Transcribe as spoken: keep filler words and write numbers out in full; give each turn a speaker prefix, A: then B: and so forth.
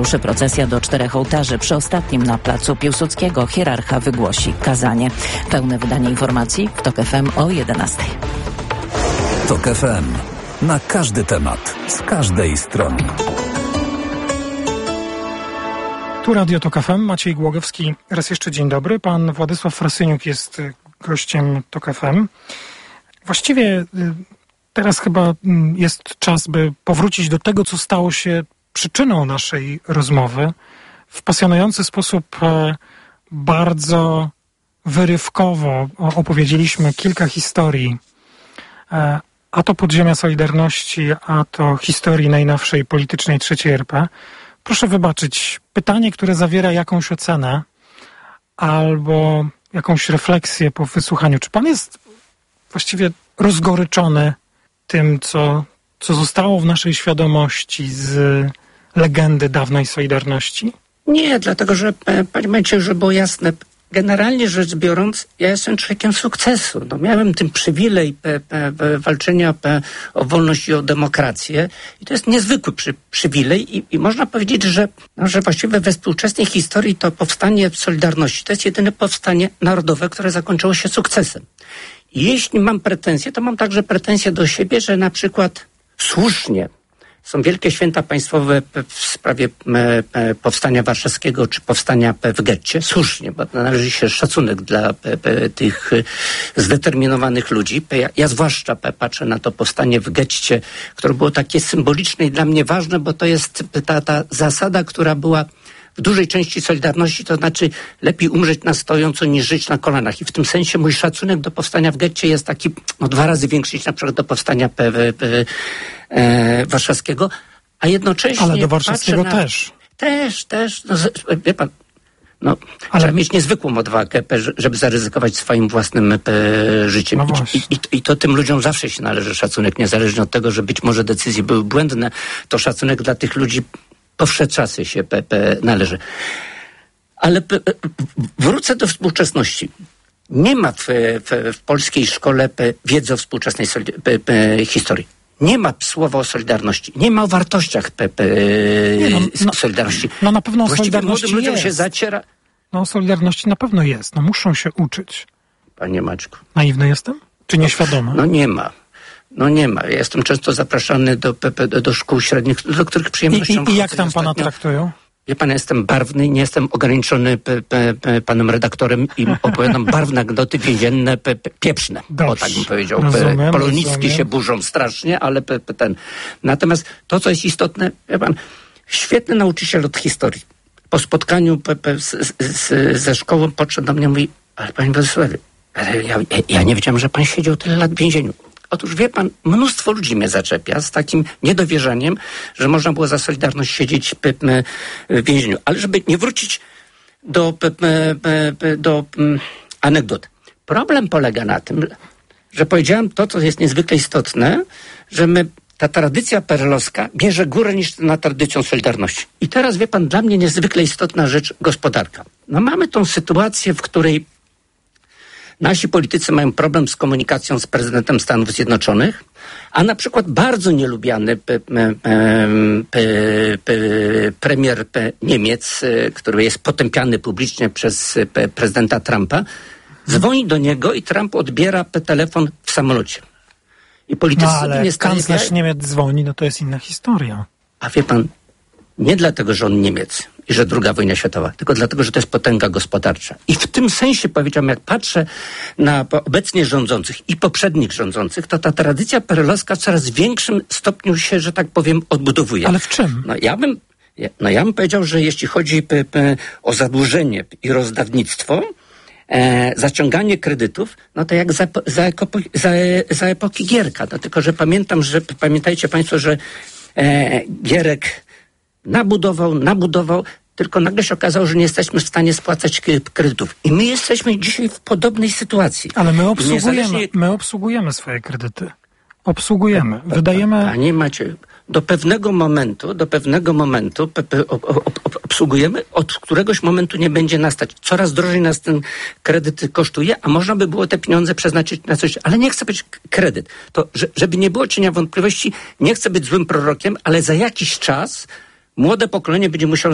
A: ruszy procesja do czterech ołtarzy. Przy ostatnim na placu Piłsudskiego hierarcha wygłosi kazanie. Pełne wydanie informacji w TOK F M o jedenastej.
B: TOK F M. Na każdy temat, z każdej strony.
C: Tu Radio TOK F M, Maciej Głogowski. Raz jeszcze dzień dobry. Pan Władysław Frasyniuk jest gościem TOK F M. Właściwie teraz chyba jest czas, by powrócić do tego, co stało się przyczyną naszej rozmowy. W pasjonujący sposób bardzo wyrywkowo opowiedzieliśmy kilka historii, a to podziemia Solidarności, a to historii najnowszej politycznej trzeciej R P. Proszę wybaczyć, pytanie, które zawiera jakąś ocenę albo jakąś refleksję po wysłuchaniu. Czy pan jest właściwie rozgoryczony tym, co, co zostało w naszej świadomości z legendy dawnej Solidarności?
D: Nie, dlatego że, panie Maciej, żeby było jasne, generalnie rzecz biorąc, ja jestem człowiekiem sukcesu. No, miałem ten przywilej pe, pe, pe, walczenia pe, o wolność i o demokrację i to jest niezwykły przy, przywilej i, i można powiedzieć, że, no, że właściwie we współczesnej historii to powstanie Solidarności to jest jedyne powstanie narodowe, które zakończyło się sukcesem. I jeśli mam pretensje, to mam także pretensje do siebie, że na przykład słusznie są wielkie święta państwowe w sprawie powstania warszawskiego czy powstania w getcie. Słusznie, bo należy się szacunek dla tych zdeterminowanych ludzi. Ja, ja zwłaszcza patrzę na to powstanie w getcie, które było takie symboliczne i dla mnie ważne, bo to jest ta, ta zasada, która była w dużej części Solidarności, to znaczy lepiej umrzeć na stojąco niż żyć na kolanach. I w tym sensie mój szacunek do powstania w getcie jest taki no, dwa razy większy niż na przykład do powstania P W P, e, warszawskiego. A jednocześnie...
C: Ale do warszawskiego
D: na...
C: też.
D: Też, też. No, wie pan, no,
C: Ale...
D: trzeba mieć niezwykłą odwagę, żeby zaryzykować swoim własnym e, życiem.
C: No
D: I, i, I to tym ludziom zawsze się należy szacunek, niezależnie od tego, że być może decyzje były błędne, to szacunek dla tych ludzi po wsze czasy się pe, pe, należy. Ale pe, wrócę do współczesności. Nie ma w, w, w polskiej szkole pe, wiedzy o współczesnej pe, pe, historii. Nie ma słowa o Solidarności. Nie ma o wartościach pe, pe, nie, no, no, Solidarności.
C: No na pewno o
D: Właściwie
C: Solidarności
D: młodym ludziom
C: jest.
D: się zaciera...
C: No o Solidarności na pewno jest. No muszą się uczyć.
D: Panie Maćku.
C: Naiwny jestem? Czy nieświadomy?
D: No nie ma. No nie ma. Ja jestem często zapraszany do, do, do szkół średnich, do których przyjemnością
C: I, i, i jak tam pana ostatnio traktują?
D: Wie pan, ja jestem barwny, nie jestem ograniczony pe, pe, pe, panem redaktorem i opowiadam barwne anegdoty więzienne, pe, pe, pieprzne. Dobrze. O tak bym powiedział. Rozumiem, Polonicki rozumiem. Się burzą strasznie, ale pe, pe, ten. Natomiast to, co jest istotne, wie pan, świetny nauczyciel od historii. Po spotkaniu pe, pe, z, z, ze szkołą podszedł do mnie i mówi, ale panie Władysławie, ja, ja, ja nie wiedziałem, że pan siedział tyle lat w więzieniu. Otóż wie pan, mnóstwo ludzi mnie zaczepia z takim niedowierzaniem, że można było za Solidarność siedzieć w więzieniu. Ale żeby nie wrócić do, do anegdot. Problem polega na tym, że powiedziałem to, co jest niezwykle istotne, że my, ta tradycja perelowska bierze górę niż nad tradycją Solidarności. I teraz wie pan, dla mnie niezwykle istotna rzecz gospodarka. No mamy tą sytuację, w której nasi politycy mają problem z komunikacją z prezydentem Stanów Zjednoczonych, a na przykład bardzo nielubiany p, p, p, p, premier p, Niemiec, który jest potępiany publicznie przez p, prezydenta Trumpa, dzwoni do niego i Trump odbiera p, telefon w samolocie. I politycy
C: no, ale
D: nie
C: kanclerz Niemiec dzwoni, no to jest inna historia.
D: A wie pan, nie dlatego, że on Niemiec i że druga wojna światowa, tylko dlatego, że to jest potęga gospodarcza. I w tym sensie powiedziałem, jak patrzę na obecnie rządzących i poprzednich rządzących, to ta tradycja perelowska w coraz większym stopniu się, że tak powiem, odbudowuje.
C: Ale w czym?
D: No ja bym, no ja bym powiedział, że jeśli chodzi p, p, o zadłużenie i rozdawnictwo, E, zaciąganie kredytów, no to jak za, za, za, za epoki Gierka. No tylko, że pamiętam, że pamiętajcie państwo, że e, Gierek nabudował, nabudował, tylko nagle się okazało, że nie jesteśmy w stanie spłacać kredytów. I my jesteśmy dzisiaj w podobnej sytuacji.
C: Ale my obsługujemy,
D: Niezależnie...
C: my obsługujemy swoje kredyty. Obsługujemy. Wydajemy...
D: Panie Macie, do pewnego momentu, do pewnego momentu pe, pe, ob, ob, ob, obsługujemy, od któregoś momentu nie będzie nas stać. Coraz drożej nas ten kredyt kosztuje, a można by było te pieniądze przeznaczyć na coś, ale nie chcę być kredyt. To, że, żeby nie było cienia wątpliwości, nie chcę być złym prorokiem, ale za jakiś czas młode pokolenie będzie musiało